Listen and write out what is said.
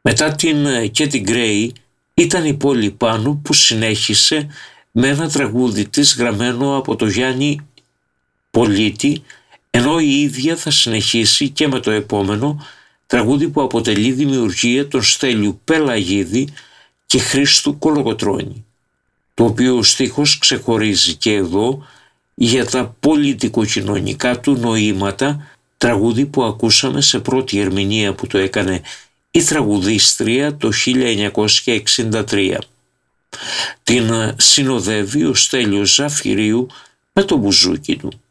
Μετά την Κέτι Γκρέι ήταν η Πόλη Πάνου που συνέχισε με ένα τραγούδι της γραμμένο από το Γιάννη Πολίτη, ενώ η ίδια θα συνεχίσει και με το επόμενο τραγούδι που αποτελεί δημιουργία των Στέλιου Πελαγίδη και Χρήστου Κολογοτρώνη, το οποίο ο στίχος ξεχωρίζει και εδώ για τα πολιτικοκοινωνικά του νοήματα, τραγούδι που ακούσαμε σε πρώτη ερμηνεία που το έκανε η τραγουδίστρια το 1963. Την συνοδεύει ο Στέλιος Ζαφυρίου με το μπουζούκι του.